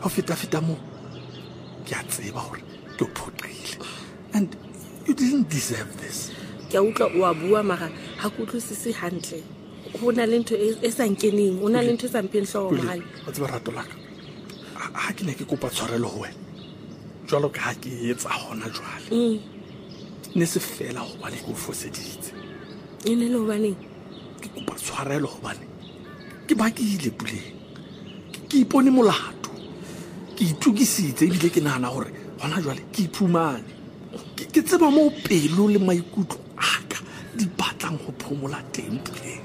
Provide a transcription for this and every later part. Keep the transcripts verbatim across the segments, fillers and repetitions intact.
ho feta feta mo ke a tseba hore ke o phoqile and you didn't deserve this. Ke a utlwa o a bua mara ha ke utlwisise hantle. Ho na le ntho e sa nkeneng, ho na le ntho e sa mpeng hlooho mahali. Wa tseba rato laka ha ke ne ke kopa tshwarelo ho wena jwalo ka ha ke etsa hona jwale ne se fela hobane ke o foseditse. E ne le hobaneng? Ke kopa tshwarelo hobane ke bakile Puleng, ke ipone molato, ke itukisitse ebile ke nahana hore hona jwale ke iphumane ke tseba mo pelo le maikutlo aka di batlang ho phomola teng Puleng.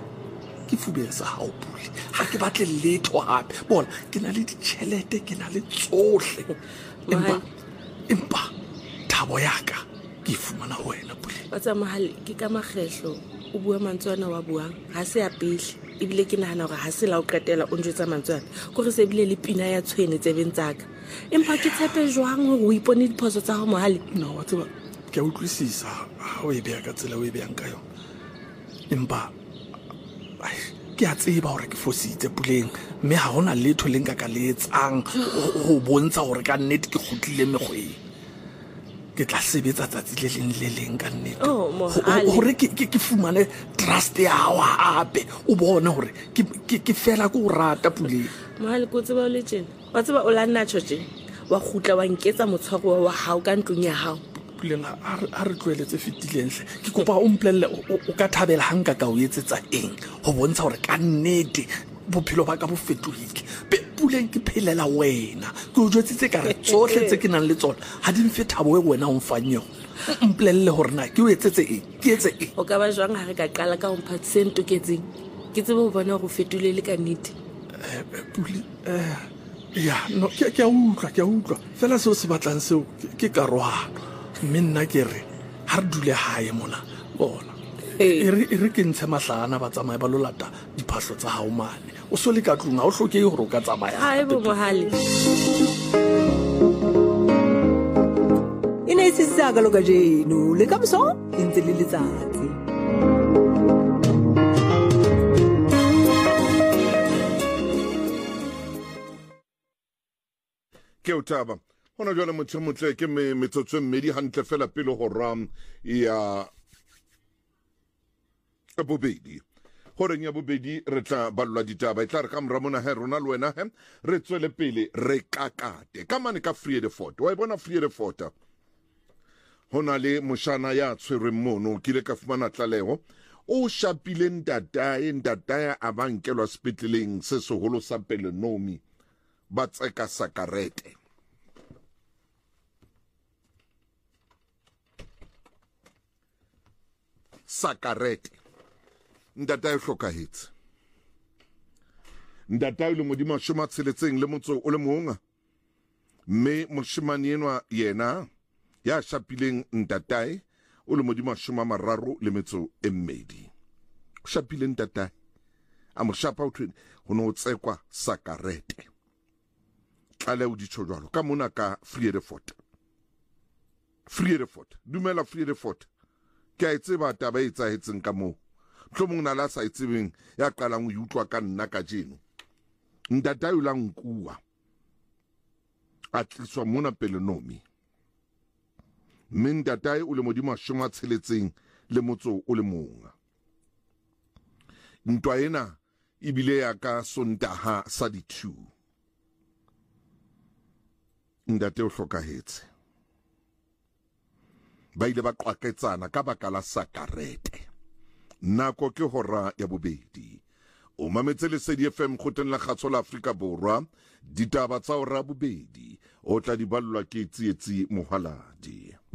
Ke fubeng sa hao Pule, ha ke batle letho hape. Bona ke na le ditjhelete, ke na le tsohle, empa empa thabo ya ka ke fumana ho wena Pule. Wa tsa mahali ke ka makgehlo o bua mantswana wa buang ha se ya pele ebile ke nahana hore ha se la o qetela o njwetsa mantswana gore se bile le pina ya tshwene tsebeng tsaka, empa ke tshepe jwang hore o ipone diphoso tsa ho mohali. No wa tseba ke a utlwisisa ha o e beha ka tsela o e behang ka yona, empa ke a tseba hore ke fositse Puleng, mme ha hona letho le nka ka le etsang ho bontsha hore ka nnete ke kgutlile mekgweng. Ke tla sebetsa tsatsi le leng le leng ka nnete hore ke fumane trust ya hao hape, o bone hore ke fela ke o rata Puleng. Mohali ko tseba o le tjena, wa tseba o la nna tjotjeng wa khutla wa nketsa motshwaro wa hao ka ntlong ya hao. Puleng ha re tloeletse fetileng hle, ke kopa o mpolelle o ka thabela hanga ka o etsetsa eng ho bontsha hore ka nnete bophelo ba ka bo fetohile. Puleng ke phelela wena, ke o jwetsitse ka re tsohle tse ke nang le tsona ha di mfe thabo e wena o mfang yona. Mpolelle hore na ke o etsetse eng, ke etse eng. O ka ba jwang ha re ka qala ka ho mphatsise ntoketseng ke tsebe ho bona hore o fetolele ka nnete. Pule ya no ke a utlwa ke a utlwa fela seo se batlang seo ke karohano, mme nna ke re ha re dule hae mona bona e re ke ntshe mahlana ba tsamaya ba lo lata diphahlo tsa hao mane, o so le ka tlung ha o hlokehe hore o ka tsamaya. Ha e bo mohali ine e sisa ka loka jeno le ka mso ntse le letsatsi. Ke o taba hona jwale motho motle ke me metsotso mmedi hantle fela pele ho ram ya bobedi horeng ya bobedi re tla ballwa ditaba e tla re ka mora mona he rona le wena he re tswele pele re kakate ka mane ka Vredefort. Wa bona Vredefort hona le moshana ya tshwereng mono kile ka fumana tlaleho o shapile ntatae ntatae a bankelwa sepetleleng se seholo sa Pelenomi ba tseka sakarete. Sakarete ntatae o hlokahetse, ntatae le modimo shoma tsheletseng le motso o le monga, mme moshimane enwa yena ya shapileng ntatae o le modimo shoma mararo le metso e mmedi. O shapile ntatae a mo shapa o thwene ho no tsekwa sakarete. Tlale o ditho jwalo ka mona ka Vredefort. Vredefort dumela Vredefort ke a tseba taba e etsahetseng ka moo. Tlomong na la sa itsebeng ya qalang o utlwa ka nna ka jeno. Ntatae o la nkuwa a tliswa mona Pelenomi, mme ntatae o le modimo a shoma tsheletseng le motso o le monga. Ntwa ena ebile ya ka Sontaha sa di two. Ntate o hlokahetse, ba ile ba qwaketsana ka baka la sakarete. Nako ke hora ya bobedi. O mametse Lesedi F M khoteng la kgatso la Afrika Borwa, ditaba tsa hora bobedi o tla di ballwa ke tsietsi Mohaladi.